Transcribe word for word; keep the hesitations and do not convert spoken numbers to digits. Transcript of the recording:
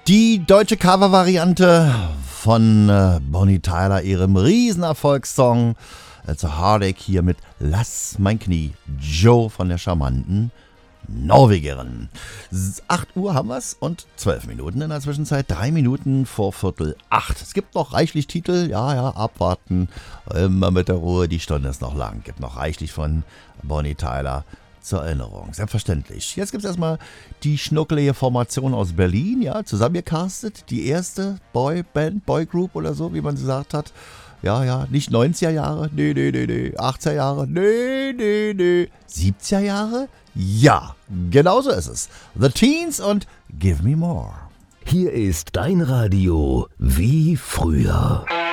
Die deutsche Cover-Variante von äh, Bonnie Tyler, ihrem Riesenerfolgssong It's a Heartache, hier mit Lass mein Knie, Joe von der charmanten Norwegerin. acht Uhr haben wir's und zwölf Minuten in der Zwischenzeit, drei Minuten vor Viertel acht. Es gibt noch reichlich Titel, ja, ja, abwarten, immer mit der Ruhe, die Stunde ist noch lang. Gibt noch reichlich von Bonnie Tyler zur Erinnerung, selbstverständlich. Jetzt gibt es erstmal die schnuckelige Formation aus Berlin, ja, zusammengecastet, die erste Boyband, Boygroup oder so, wie man gesagt hat. Ja, ja, nicht neunziger Jahre, nee, nee, nee, nee, achtziger Jahre, nee, nee, nee, siebziger Jahre? Ja, genau so ist es. The Teens und Give Me More. Hier ist dein Radio wie früher.